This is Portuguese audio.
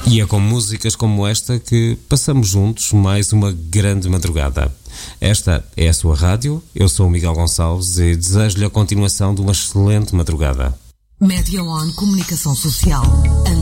E é com músicas como esta que passamos juntos mais uma grande madrugada. Esta é a sua rádio, eu sou o Miguel Gonçalves e desejo-lhe a continuação de uma excelente madrugada. Média One Comunicação Social.